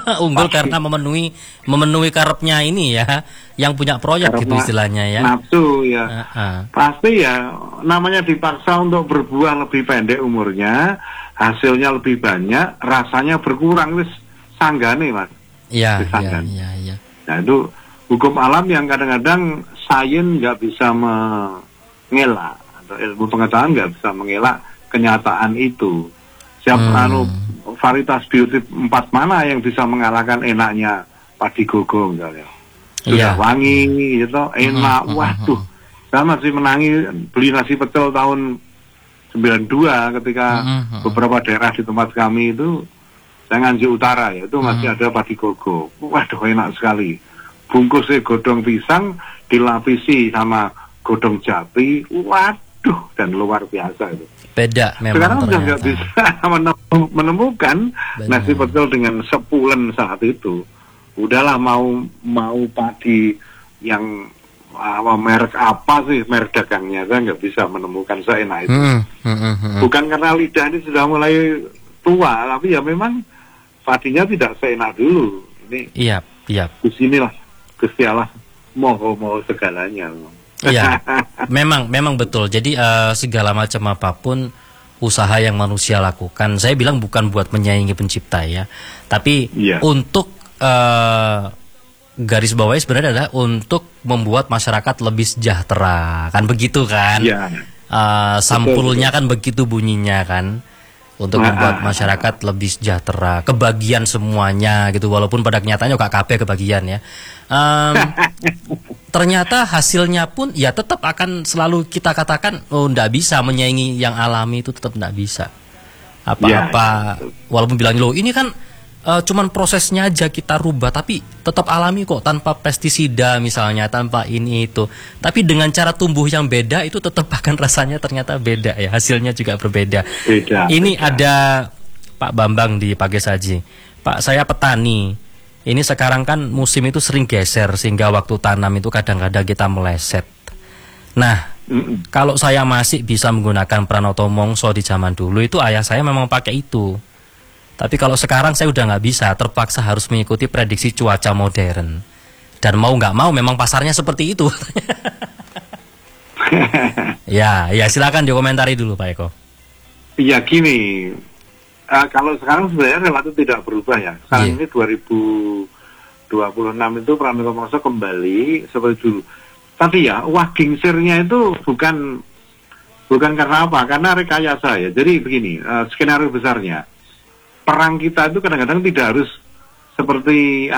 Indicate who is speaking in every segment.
Speaker 1: Unggul karena memenuhi karepnya ini ya, yang punya proyek
Speaker 2: karena
Speaker 1: gitu istilahnya ya.
Speaker 2: Nafsu ya. Pasti ya, namanya dipaksa untuk berbuah lebih pendek umurnya, hasilnya lebih banyak, rasanya berkurang, wis sanggane Mas.
Speaker 1: Iya.
Speaker 2: Nah itu hukum alam yang kadang-kadang sains nggak bisa mengelak, atau ilmu pengetahuan nggak bisa mengelak kenyataan itu. Varietas biotip 4 mana yang bisa mengalahkan enaknya padi gogo misalnya. Sudah wangi gitu, enak, waduh. Saya masih menangi beli nasi pecel tahun 92 ketika beberapa daerah di tempat kami itu, saya Nganjuk Utara ya, itu masih ada padi gogo. Waduh, enak sekali. Bungkusnya godong pisang dilapisi sama godong jati, waduh, dan luar biasa itu.
Speaker 1: Beda memang.
Speaker 2: Sekarang sudah nggak bisa menemukan nasi pecel dengan sepulen saat itu. Udahlah mau padi yang merek apa sih, merek dagangnya, saya nggak bisa menemukan seenak itu. Bukan karena lidah ini sudah mulai tua, tapi ya memang padinya tidak seenak dulu. Ini di sinilah Gusti Allah mau segalanya.
Speaker 1: Iya, memang betul. Jadi segala macam apapun usaha yang manusia lakukan, saya bilang bukan buat menyaingi pencipta ya, tapi untuk garis bawahnya sebenarnya adalah untuk membuat masyarakat lebih sejahtera, kan begitu kan? Sampulnya kan begitu bunyinya kan, untuk membuat masyarakat lebih sejahtera, kebagian semuanya gitu, walaupun pada kenyataannya gak kabeh kebagian ya. Ternyata hasilnya pun ya tetap akan selalu kita katakan ndak bisa menyaingi yang alami, itu tetap ndak bisa. Apa-apa walaupun bilang loh ini kan cuman prosesnya aja kita rubah, tapi tetap alami kok, tanpa pestisida misalnya, tanpa ini itu. Tapi dengan cara tumbuh yang beda itu tetap akan rasanya ternyata beda ya, hasilnya juga berbeda. Ini ada Pak Bambang di Pagesaji. Pak, saya petani. Ini sekarang kan musim itu sering geser sehingga waktu tanam itu kadang-kadang kita meleset. Nah, kalau saya masih bisa menggunakan Pranoto Mongso di zaman dulu, itu ayah saya memang pakai itu. Tapi kalau sekarang saya udah nggak bisa, terpaksa harus mengikuti prediksi cuaca modern. Dan mau nggak mau memang pasarnya seperti itu. Ya silakan dikomentari dulu Pak Eko.
Speaker 2: Iya gini. Kalau sekarang sebenarnya relatif tidak berubah ya. Sekarang ini 2026 itu Pranoto Mongso kembali seperti dulu. Tapi ya gingsirnya itu bukan karena apa? Karena rekayasa ya. Jadi begini, skenario besarnya, perang kita itu kadang-kadang tidak harus seperti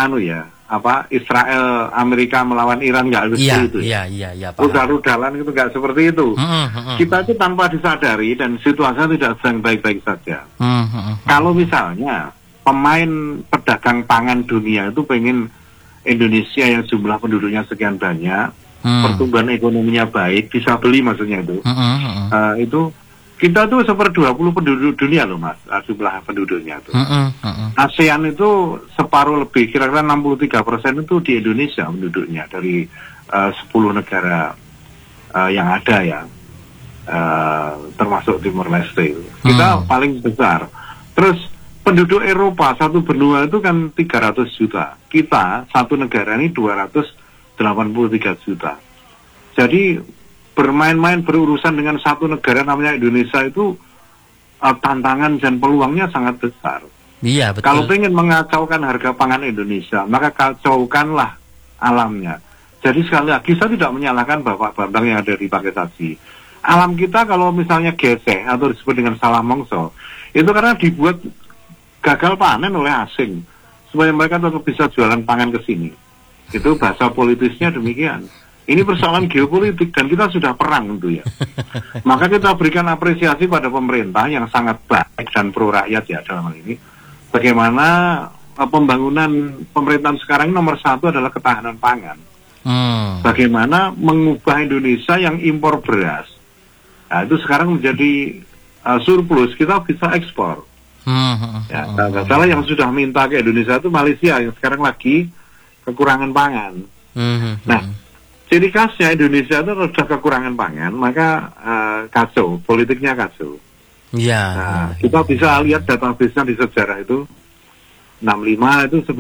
Speaker 2: Israel Amerika melawan Iran, nggak harus seperti itu. Rudal-rudalan itu nggak seperti itu. Kita itu tanpa disadari dan situasinya tidak sedang baik-baik saja. Kalau misalnya pemain pedagang pangan dunia itu pengen Indonesia yang jumlah penduduknya sekian banyak, pertumbuhan ekonominya baik, bisa beli maksudnya itu, itu kita tuh 1/20 penduduk dunia loh Mas, jumlah penduduknya tuh. ASEAN itu separuh lebih, kira-kira 63% itu di Indonesia penduduknya dari 10 negara yang ada ya, termasuk Timor Leste. Kita paling besar. Terus penduduk Eropa satu benua itu kan 300 juta. Kita satu negara ini 283 juta. Jadi bermain-main berurusan dengan satu negara namanya Indonesia itu tantangan dan peluangnya sangat besar.
Speaker 1: Iya, betul.
Speaker 2: Kalau pengen mengacaukan harga pangan Indonesia, maka kacaukanlah alamnya. Jadi sekali lagi saya tidak menyalahkan Bapak Bambang yang ada di Pagesaji. Alam kita kalau misalnya geseh atau disebut dengan salah mongso, itu karena dibuat gagal panen oleh asing supaya mereka tetap bisa jualan pangan ke sini. Itu bahasa politisnya demikian. Ini persoalan geopolitik dan kita sudah perang tentu ya. Maka kita berikan apresiasi pada pemerintah yang sangat baik dan pro rakyat ya dalam hal ini. Bagaimana pembangunan pemerintahan sekarang nomor satu adalah ketahanan pangan. Bagaimana mengubah Indonesia yang impor beras. Nah itu sekarang menjadi surplus, kita bisa ekspor. Ya, salah yang sudah minta ke Indonesia itu Malaysia yang sekarang lagi kekurangan pangan. Nah, ciri khasnya Indonesia itu sudah kekurangan pangan, maka kacau, politiknya kacau. Kita bisa lihat database-nya di sejarah itu 65 itu